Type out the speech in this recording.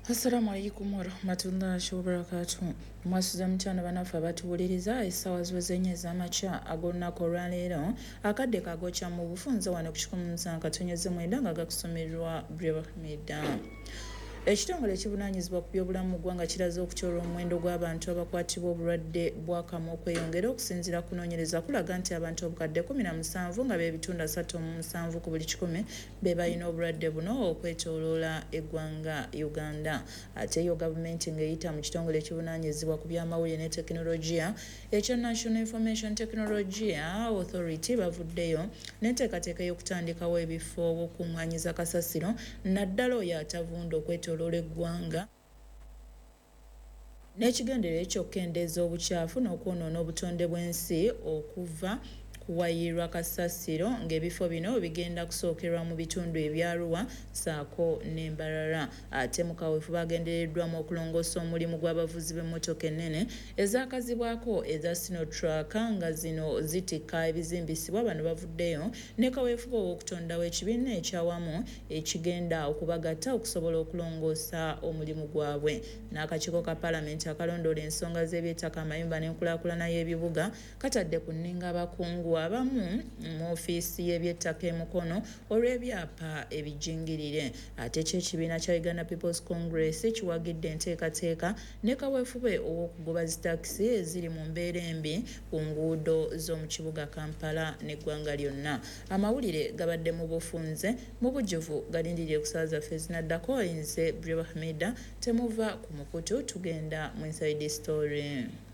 Assalamu alaikum warahmatullahi wabarakatuh. Mwasuza mchana banafu abatuwuliriza essaawa ziweze ez'amakya ag'olunaku olwaleero akadde kagokya mu bufunze wano ku 107.9 nga gakusomerwa Brahmed. Ekitongole ekivunaanyizibwa ku byobulamu mu ggwanga kiraze okutyolwa omuwendo gw'abantu abakwatibwa obulwadde bw'akamwa okweyongera okusinziira ku kunoonyereza kulaga nti abantu obukadde 17 nga b'ebitundu 37 ku buli 100 be balina obulwadde buno okwetooloola eggwanga Uganda. Ate yo gavumenti ng'eyita mu kitongole ekivunaanyizibwa ku by'amawulire ne tekinologiya ekya National Information Technology Authority bavuddeyo n'enteekateeka y'okutandikawo ebifo okukungaanyiza kasasiro naddala oyo atavunda okwetooloola eggwanga n'ekigendererwa eky'okukendeeza obukyafu n'okwonoona obutonde bw'ensi okuva kuwayirwa kasasiro ng'ebifo bino bigenda kusookerwa mu bitundu ebya Arua saako n'Embarara. Ate mu kaweefube bagendereddwamu okulongoosa omulimu gw'abavuzi b'emmotoka ennene ezaakazibwako eza Sinotrack nga zino zitikka ebizimbisibwa. Bano bavuddeyo ne kaweefube ow'okutondawo ekibiina ekyawamu ekigenda okubagatta okusobola okulongoosa omulimu gwabwe. N'akakiiko ka Paalamenti akalondoola ensonga z'eby'ettaka, amayumba n'enkulaakulana y'ebibuga katadde ku nninga abakungu abamu mu ofiisi y'eby'ettaka e Mukono olw'ebyapa ebijingirire. Ate ekibiina kya Uganda People's Congress kiwagidde enteekateeka ne kaweefube ow'okugoba zitakisi eziri mu mbeera embi ku nguudo z'omu kibuga Kampala n'eggwanga lyonna. Amawulire gabadde mu bufunze mu bujjuvu galindirire ku ssaawa zaffe ezinaddako. Nze Brahmed temuva ku mukutu, tugenda mu inside story.